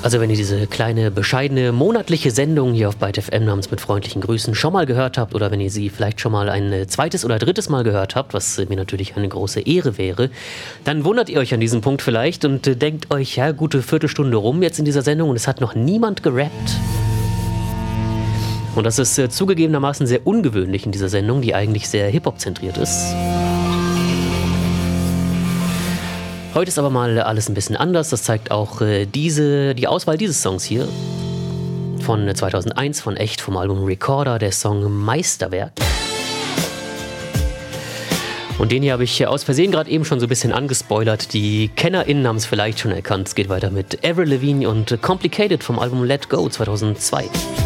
Also wenn ihr diese kleine, bescheidene, monatliche Sendung hier auf Byte FM namens Mit freundlichen Grüßen schon mal gehört habt oder wenn ihr sie vielleicht schon mal ein zweites oder drittes Mal gehört habt, was mir natürlich eine große Ehre wäre, dann wundert ihr euch an diesem Punkt vielleicht und denkt euch, ja, gute Viertelstunde rum jetzt in dieser Sendung und es hat noch niemand gerappt. Und das ist zugegebenermaßen sehr ungewöhnlich in dieser Sendung, die eigentlich sehr Hip-Hop-zentriert ist. Heute ist aber mal alles ein bisschen anders. Das zeigt auch die Auswahl dieses Songs hier. Von 2001, von Echt, vom Album Recorder, der Song Meisterwerk. Und den hier habe ich aus Versehen gerade eben schon so ein bisschen angespoilert. Die KennerInnen haben es vielleicht schon erkannt. Es geht weiter mit Avril Lavigne und Complicated vom Album Let Go 2002.